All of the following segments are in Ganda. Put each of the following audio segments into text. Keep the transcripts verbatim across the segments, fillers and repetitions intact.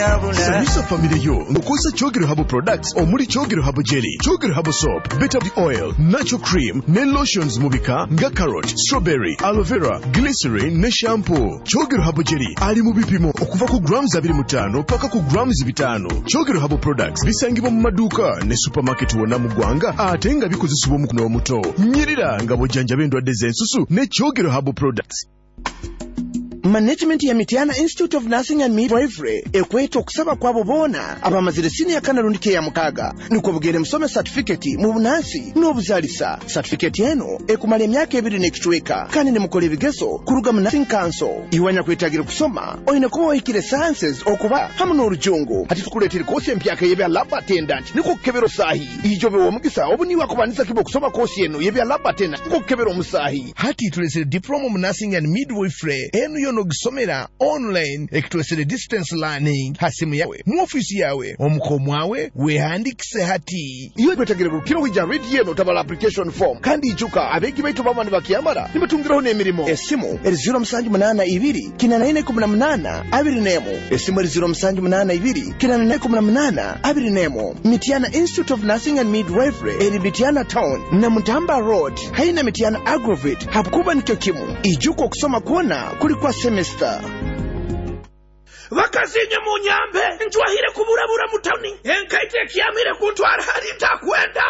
Service family yo nukosa Chogero Herbal products omuli Chogero Herbal jelly, Chogero Herbal soap, Better oil, natural cream, ne lotions mubika nga carrot, strawberry, aloe vera, glycerin ne shampoo. Chogero Herbal jelly ali mu bipimo okuva ku grams abiri mu ttaano paka ku grams bitano. Chogero Herbal products bisangibwa mu maduuka ne supermarket wonna mu ggwanga ate nga bikozesebwa mu kuno omuto. Nyirira nga bojjanjaba endwadde z'ensusu ne Chogero Herbal products. Management ya Mitiana Institute of Nursing and Midwifery ekweta okusaba kwabo boona abamazire senior kanalundi ke ya mukaga nuko bugere musome certificate mu bunansi n'obuzalisa. Certificate eno ekumala emyaka ebiri n'ekitweka kandi ne mukola ebigezo kuruga mu Nursing Council. Iwanya kwetagira kusoma oyina kuba oyikire sciences okuba hamu n'olujungu. Ati tukuleetera kosi empyaka y'ebya lab attendant niko kukebera omusaahi ijobe w'omugisa obuniwa kubanisa kibo kusoma kosi eno y'ebya lab attendant niko kukebera omusaahi. Hati tulesere diploma mu Nursing and Midwifery eno yo nogisomera online ekitwesere distance learning hasimu yawe mu ofisi yawe omukomwawe wehandikise hati iyo kwetagira rukiro wija read yeno tabala application form kandi ijuka abegi baitu bamani bakiyamara nibatungiraho n'emirimo. Esimu eri zero musanju munana ibiri kinana ine kumi na munana abiri nemo. Esimu eri zero musanju munana ibiri kinana ine kumi na munana abiri nemo. Mitiana Institute of Nursing and Midwifery eri Mitiana Town na Mutamba Road haina Mitiana Aggravate hakuba nikyo kimu ijuko kusoma kuona kuli kwa semester. Vakazinye mu nyambe njwahire kuburabura mutoni enkaite kiyamire kuntwara hari ntakwenda.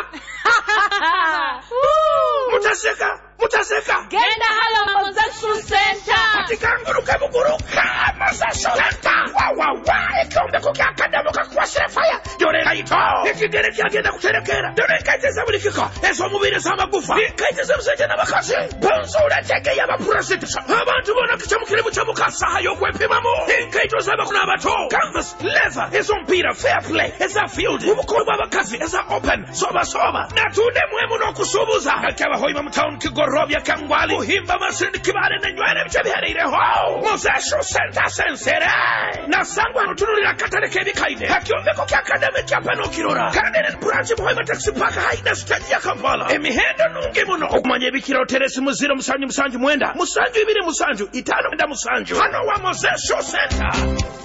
Mutaseka mutaseka genda hala Mozesho Center atikanguruka buguruka Mozesho Center wa wa wa ekombe kukia kadamuka kwa fire dore kaito ikigere kyagenda kuterekera dore kaite zabulikika eso mubire sama gufa kaite zabusije nabakazi bonzura tege yaba prostate abantu bona kicamukire mucamuka saha yo kwepimamo kaito zaba kuna abato canvas leather eso mpira fair play esa field ubuko babakazi esa open soba soba natude mwemu no kusubuza akaba hoima mu town kigorobya kangwali uhimba masindi kibale na nywere bice biherere ho Mozesho Center sensere nasangwa nutunulira katale kebikaide hakiombe ko academic yapano kirora kandi ne branch bohima taxi park haina stadi ya Kampala emihendo nunge muno okumanye bikiro teresi muziro musanju musanju mwenda musanju ibiri musanju itano mwenda musanju hano wa Mozesho Center.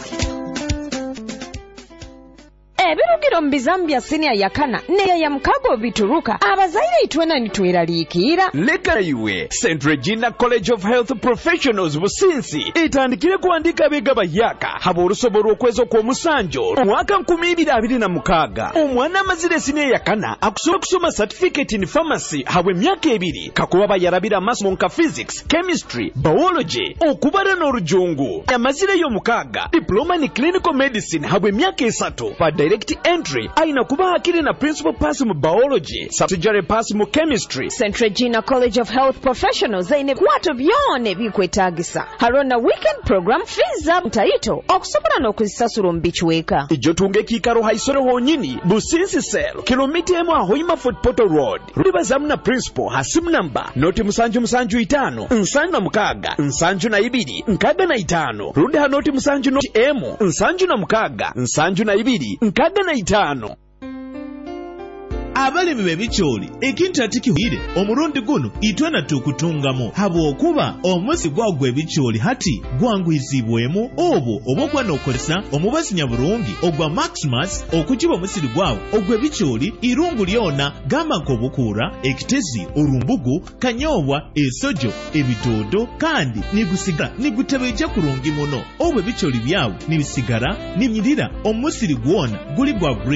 Ebirugiro mbizambia senior yakana ne ya mkago bituruka abazaire itwena nitweraliikira leka iwe Saint Regina College of Health Professionals businsi itandikire kuandika bega bayaka habo rusoboro okwezo kwa musanjo mwaka nkumi ibiri abiri na mukaga omwana mazire senior yakana akusoma kusoma certificate in pharmacy habwe myaka ebiri kakuba bayarabira masomo nka physics, chemistry, biology okubara n'orujungu amazire yo mukaga diploma in clinical medicine habwe myaka esatu pa direct entry aina kuba akiri na principal pass mu biology, subsidiary pass mu chemistry. Saint Regina College of Health Professionals aine kwato byone bikwetagisa harona weekend program fees up taito okusobola n'okuzisasula mbichweka ijo tunge kikaro haisoro honyini businsi sel kilomita emu ahoima Fort Portal Road ribazamu na principal hasimu namba noti musanju musanju itano nsanju na mukaga nsanju na ibiri nkaga na itano rundi hanoti musanju noti emu nsanju na mukaga nsanju na ibiri nkaga na itano. Abalimi bebicholi ekintu atikihire omurundi guno itwena tukutungamu habo okuba omusi gwagwe bicholi hati gwangwizibwemu obo obokwa nokolesa omubazi nyaburungi ogwa Maximus okukiba omusiri gwawo ogwe bicholi irungu lyona gama kobukura ekitezi orumbugu kanyobwa esojo ebitodo kandi nigusigara nigutebeja kurungi muno obwe bicholi byawo nibisigara nimnyirira omusiri gwona guli gwa